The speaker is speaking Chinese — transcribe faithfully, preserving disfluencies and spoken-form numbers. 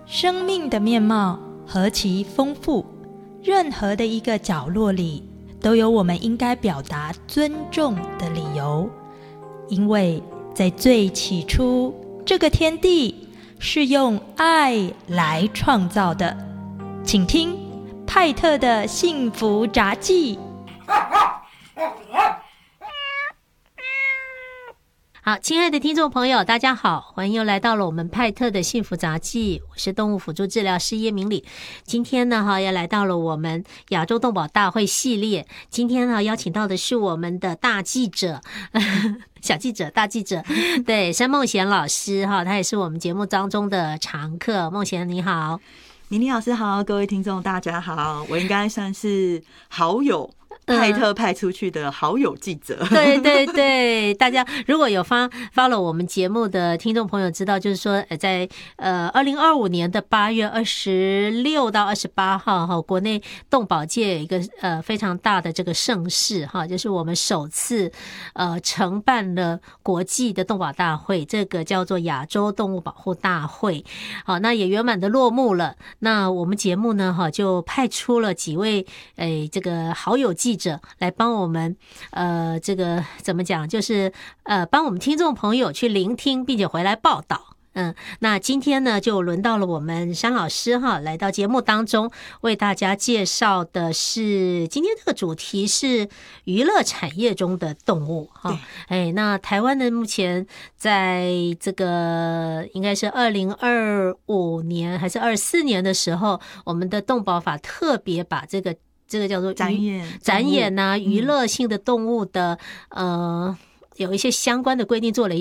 生命的面貌何其丰富，任何的一个角落里都有我们应该表达尊重的理由。因为在最起初，这个天地是用爱来创造的。请听派特的幸福杂记。 好，亲爱的听众朋友，大家好，欢迎又来到了我们派特的幸福杂记，我是动物辅助治疗师叶明礼。今天呢，哈，又来到了我们亚洲动保大会系列。今天呢，邀请到的是我们的大记者，小记者、大记者，对，山梦贤老师哈，他也是我们节目当中的常客。梦贤你好。 明礼老师好，各位听众大家好，我应该算是好友。派特派出去的好友记者、 嗯、对对对，大家如果有发发了我们节目的听众朋友知道，就是说在呃二零二五年的八月二十六到二十八号哈，国内动保界有一个呃非常大的这个盛事哈，就是我们首次呃承办了国际的动保大会，这个叫做亚洲动物保护大会。好，那也圆满的落幕了。那我们节目呢哈就派出了几位诶这个好友记者者来帮我们呃这个怎么讲，就是呃帮我们听众朋友去聆听并且回来报道。嗯，那今天呢就轮到了我们山老师哈，来到节目当中为大家介绍的是今天这个主题是娱乐产业中的动物哈。哎，那台湾呢目前在这个应该是二零二五年还是二四年的时候，我们的动保法特别把这个这个叫做展演展演啊，娱乐性的动物的、嗯、呃有一些相关的规定做了